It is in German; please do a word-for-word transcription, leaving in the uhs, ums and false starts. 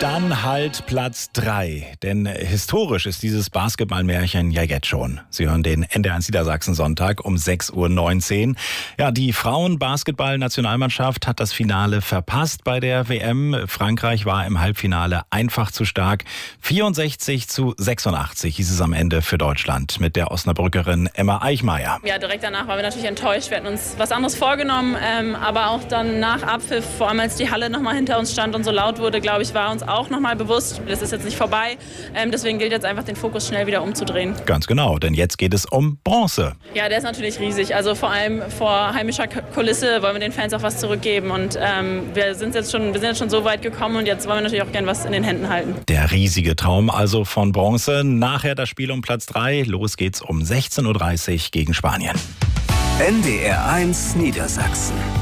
Dann halt Platz drei. Denn historisch ist dieses Basketballmärchen ja jetzt schon. Sie hören den N D R eins Niedersachsen-Sonntag um sechs Uhr neunzehn. Ja, die Frauen-Basketball-Nationalmannschaft hat das Finale verpasst bei der W M. Frankreich war im Halbfinale einfach zu stark. vierundsechzig zu sechsundachtzig hieß es am Ende für Deutschland mit der Osnabrückerin Emma Eichmeyer. Ja, direkt danach waren wir natürlich enttäuscht. Wir hatten uns was anderes vorgenommen. Ähm, aber auch dann nach Abpfiff, vor allem als die Halle nochmal hinter uns stand und so laut wurde, glaube ich, war uns auch nochmal bewusst, das ist jetzt nicht vorbei. Ähm, deswegen gilt jetzt einfach, den Fokus schnell wieder umzudrehen. Ganz genau, denn jetzt geht es um Bronze. Ja, der ist natürlich riesig. Also vor allem vor heimischer Kulisse wollen wir den Fans auch was zurückgeben. Und ähm, wir sind jetzt schon, wir sind jetzt schon so weit gekommen und jetzt wollen wir natürlich auch gern was in den Händen halten. Der riesige Traum also von Bronze. Nachher das Spiel um Platz drei. Los geht's um sechzehn Uhr dreißig gegen Spanien. N D R eins Niedersachsen.